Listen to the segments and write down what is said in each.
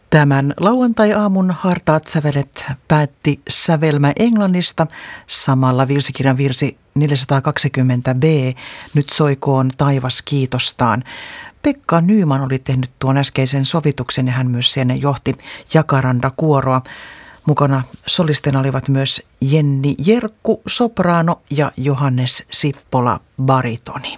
Tämän lauantai-aamun Hartaat sävelet päätti sävelmä Englannista. Samalla virsikirjan virsi 420b. Nyt soikoon taivas kiitostaan. Pekka Nyman oli tehnyt tuon äskeisen sovituksen ja hän myös sen johti Jakaranda-kuoroa. Mukana solistena olivat myös Jenni Jerkku, sopraano ja Johannes Sippola, baritoni.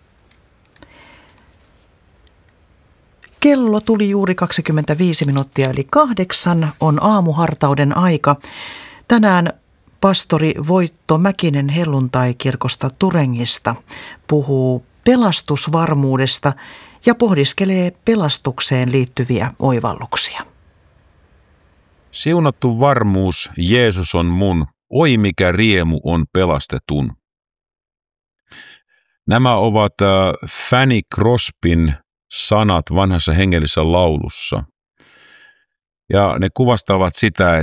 Kello tuli juuri 25 minuuttia yli 8, on aamuhartauden aika. Tänään pastori Voitto Mäkinen helluntai-kirkosta Turengista puhuu pelastusvarmuudesta ja pohdiskelee pelastukseen liittyviä oivalluksia. Siunattu varmuus, Jeesus on mun, oi mikä riemu on pelastetun. Nämä ovat Fanny Crosbyn sanat vanhassa hengellisessä laulussa. Ja ne kuvastavat sitä,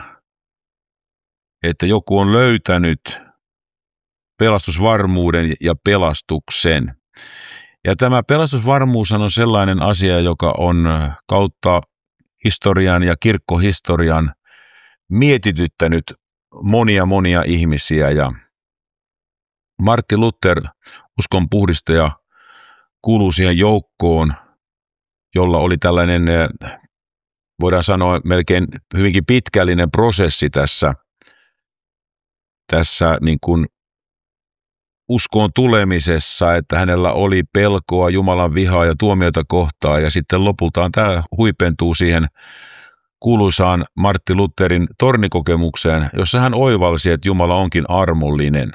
että joku on löytänyt pelastusvarmuuden ja pelastuksen. Ja tämä pelastusvarmuus on sellainen asia, joka on kautta historian ja kirkkohistorian mietityttänyt monia ihmisiä. Ja Martti Luther, uskon puhdistaja, kuuluu siihen joukkoon, jolla oli tällainen, voidaan sanoa, melkein hyvinkin pitkällinen prosessi tässä niin kuin uskoon tulemisessa, että hänellä oli pelkoa, Jumalan vihaa ja tuomiota kohtaan, ja sitten lopultaan tämä huipentuu siihen kuuluisaan Martti Lutherin tornikokemukseen, jossa hän oivalsi, että Jumala onkin armollinen.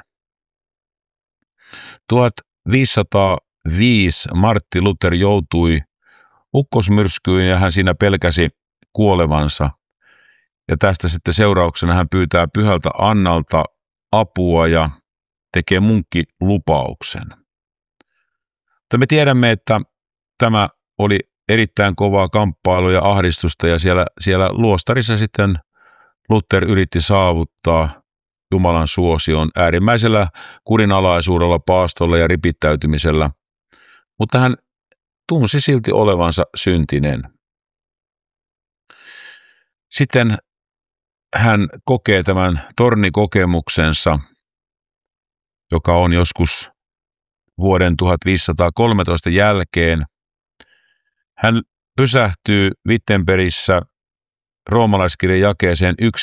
1505 Martti Luther joutui ukkosmyrskyyn ja hän siinä pelkäsi kuolevansa. Ja tästä sitten seurauksena hän pyytää Pyhältä Annalta apua ja tekee munkkilupauksen. Mutta me tiedämme, että tämä oli erittäin kovaa kamppailua ja ahdistusta ja siellä luostarissa sitten Luther yritti saavuttaa Jumalan suosion äärimmäisellä kurinalaisuudella, paastolla ja ripittäytymisellä, mutta hän tunsi silti olevansa syntinen. Sitten hän kokee tämän tornikokemuksensa, joka on joskus vuoden 1513 jälkeen. Hän pysähtyy Wittenbergissä roomalaiskirjan jakeeseen